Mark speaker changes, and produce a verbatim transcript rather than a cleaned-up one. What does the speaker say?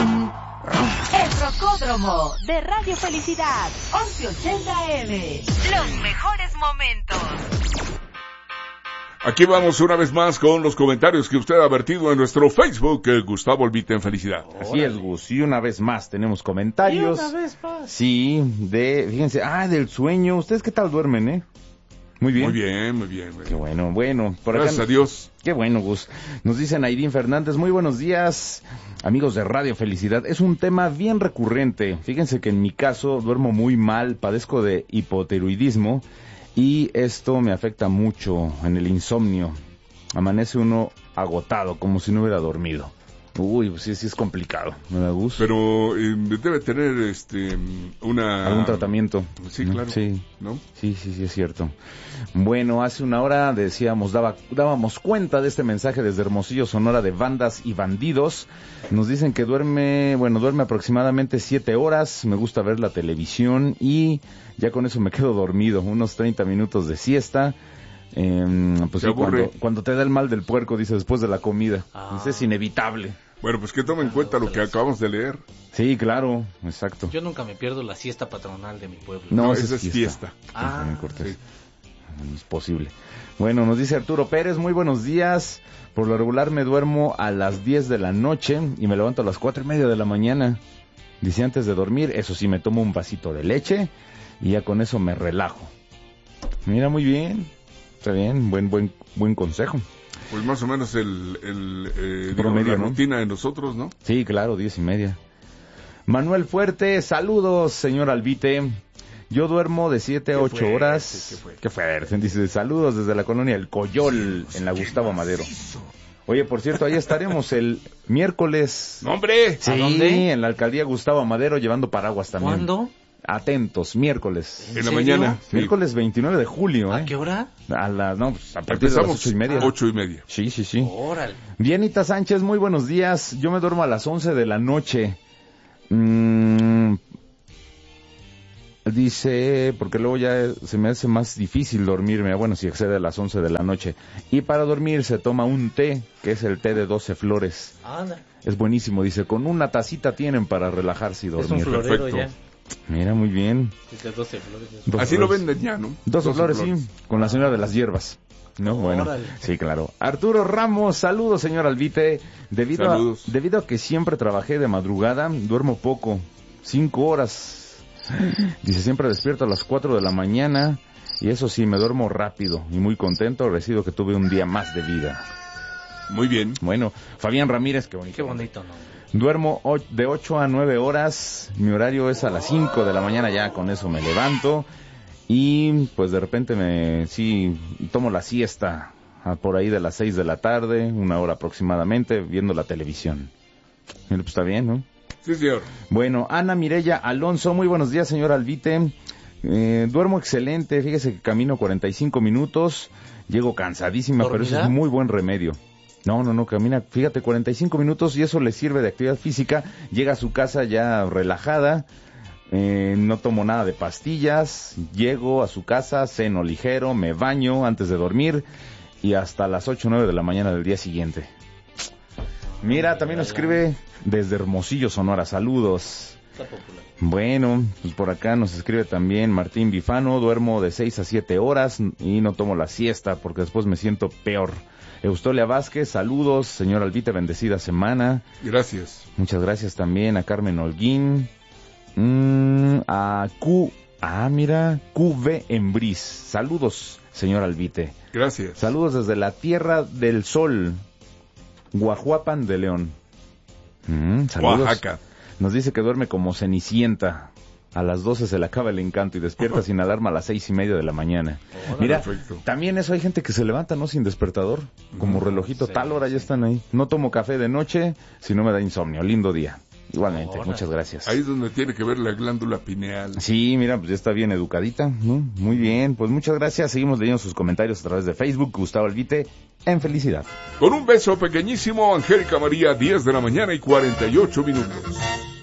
Speaker 1: El Rocódromo de Radio Felicidad, once ochenta A M. Los mejores momentos.
Speaker 2: Aquí vamos una vez más con los comentarios que usted ha vertido en nuestro Facebook, eh, Gustavo Albite en Felicidad.
Speaker 3: Así es, Gus, y una vez más tenemos comentarios.
Speaker 4: Y una vez más.
Speaker 3: Sí, de, fíjense, ah, del sueño. ¿Ustedes qué tal duermen, eh? Muy bien.
Speaker 2: Muy bien, muy bien. Muy bien.
Speaker 3: Qué bueno, bueno. Por acá,
Speaker 2: gracias a Dios.
Speaker 3: Qué bueno, Gus. Nos dice Naidín Fernández, muy buenos días, amigos de Radio Felicidad. Es un tema bien recurrente. Fíjense que en mi caso duermo muy mal, padezco de hipotiroidismo y esto me afecta mucho en el insomnio. Amanece uno agotado, como si no hubiera dormido. Uy, pues sí, sí es complicado, ¿verdad, Gus?
Speaker 2: Pero eh, debe tener este una...
Speaker 3: ¿Algún tratamiento?
Speaker 2: Sí,
Speaker 3: ¿no?
Speaker 2: claro.
Speaker 3: Sí.
Speaker 2: ¿No?
Speaker 3: Sí, sí, sí, es cierto. Bueno, hace una hora decíamos, daba, dábamos cuenta de este mensaje desde Hermosillo, Sonora, de Bandas y Bandidos. Nos dicen que duerme, bueno, duerme aproximadamente siete horas, me gusta ver la televisión y ya con eso me quedo dormido, unos treinta minutos de siesta. Eh, pues sí, cuando, cuando te da el mal del puerco, dice, después de la comida. Ah. Eso es inevitable.
Speaker 2: Bueno, pues que tome en cuenta lo que acabamos de leer.
Speaker 3: Sí, claro, exacto.
Speaker 4: Yo nunca me pierdo la siesta patronal de mi pueblo.
Speaker 3: No,
Speaker 2: no
Speaker 3: esa
Speaker 2: es fiesta. fiesta.
Speaker 4: Ah,
Speaker 2: sí.
Speaker 3: No es posible. Bueno, nos dice Arturo Pérez, muy buenos días. Por lo regular me duermo a las diez de la noche y me levanto a las cuatro y media de la mañana. Dice, antes de dormir, eso sí, me tomo un vasito de leche y ya con eso me relajo. Mira, muy bien. Está bien, buen buen buen consejo.
Speaker 2: Pues más o menos el, el eh,
Speaker 3: promedio,
Speaker 2: digo, la
Speaker 3: ¿no?
Speaker 2: rutina de nosotros, ¿no?
Speaker 3: Sí, claro, diez y media. Manuel Fuerte, saludos, señor Albite. Yo duermo de siete a ocho horas.
Speaker 2: ¿Qué fue?
Speaker 3: ¿Qué fue? Dice, saludos desde la colonia El Coyol, en la Gustavo Madero. Oye, por cierto, ahí estaremos el miércoles.
Speaker 2: ¡No, hombre!
Speaker 3: Sí,
Speaker 4: ¿A dónde?
Speaker 3: en la alcaldía Gustavo Madero, llevando paraguas también.
Speaker 4: ¿Cuándo?
Speaker 3: Atentos, miércoles.
Speaker 2: En la
Speaker 4: serio?
Speaker 2: mañana. Sí.
Speaker 3: Miércoles veintinueve de julio, ¿eh?
Speaker 4: ¿A qué hora?
Speaker 3: A la, no, pues a partir
Speaker 2: Empezamos
Speaker 3: de las ocho y media.
Speaker 2: Ocho y media.
Speaker 3: Sí, sí, sí.
Speaker 4: Órale.
Speaker 3: Bienita Sánchez, muy buenos días. Yo me duermo a las once de la noche. Mm, dice, porque luego ya se me hace más difícil dormirme. Bueno, si excede a las once de la noche. Y para dormir se toma un té, que es el té de doce flores.
Speaker 4: Anda.
Speaker 3: Es buenísimo, dice, con una tacita tienen para relajarse y
Speaker 4: Es
Speaker 3: dormir.
Speaker 4: un florero
Speaker 2: Perfecto.
Speaker 4: ya.
Speaker 3: Mira, muy bien.
Speaker 4: Dice doce flores.
Speaker 3: doce
Speaker 2: Así lo
Speaker 3: flores.
Speaker 2: venden ya, ¿no?
Speaker 3: doce flores, sí, con la señora de las hierbas. No, bueno,
Speaker 4: Órale.
Speaker 3: sí, claro. Arturo Ramos, saludos, señor Albite. Debido
Speaker 2: Saludos.
Speaker 3: a, debido a que siempre trabajé de madrugada, duermo poco, cinco horas. Dice, siempre despierto a las cuatro de la mañana y eso sí, me duermo rápido y muy contento, agradecido que tuve un día más de vida.
Speaker 2: Muy bien.
Speaker 3: Bueno, Fabián Ramírez, qué bonito.
Speaker 4: Qué bonito, ¿no?
Speaker 3: Duermo o- de ocho a nueve horas, mi horario es a las cinco de la mañana, ya con eso me levanto y pues de repente me, sí, tomo la siesta a por ahí de las seis de la tarde, una hora aproximadamente, viendo la televisión. Mira, pues está bien, ¿no?
Speaker 2: Sí, señor.
Speaker 3: Bueno, Ana Mireya Alonso, muy buenos días, señor Albite. Eh, duermo excelente, fíjese que camino cuarenta y cinco minutos, llego cansadísima, pero eso
Speaker 4: ¿Dormida?
Speaker 3: es muy buen remedio. No, no, no, camina, fíjate, cuarenta y cinco minutos y eso le sirve de actividad física, llega a su casa ya relajada, eh, no tomo nada de pastillas, llego a su casa, ceno ligero, me baño antes de dormir y hasta las ocho o nueve de la mañana del día siguiente. Mira, también nos escribe desde Hermosillo, Sonora, saludos.
Speaker 4: Está popular.
Speaker 3: Bueno, pues por acá nos escribe también Martín Bifano, duermo de seis a siete horas y no tomo la siesta porque después me siento peor. Eustolia Vázquez, saludos, señor Albite, bendecida semana.
Speaker 2: Gracias.
Speaker 3: Muchas gracias también a Carmen Holguín, mm, a Q, ah mira, Q V Embris, saludos, señor Albite.
Speaker 2: Gracias.
Speaker 3: Saludos desde la Tierra del Sol, Guajuapan de León. Mm, saludos.
Speaker 2: Oaxaca.
Speaker 3: Nos dice que duerme como Cenicienta. A las doce se le acaba el encanto y despierta sin alarma a las seis y media de la mañana.
Speaker 4: Hola,
Speaker 3: Mira,
Speaker 2: perfecto.
Speaker 3: también eso hay gente que se levanta, ¿no? Sin despertador, como relojito,
Speaker 4: sí,
Speaker 3: tal hora
Speaker 4: sí.
Speaker 3: ya están ahí. No tomo café de noche si no me da insomnio. Lindo día. Igualmente,
Speaker 4: Hola.
Speaker 3: muchas gracias.
Speaker 2: Ahí es donde tiene que ver la glándula pineal.
Speaker 3: Sí, mira, pues ya está bien educadita, ¿no? Muy bien, pues muchas gracias. Seguimos leyendo sus comentarios a través de Facebook. Gustavo Albite, en Felicidad.
Speaker 2: Con un beso pequeñísimo, Angélica María, diez de la mañana y cuarenta y ocho minutos.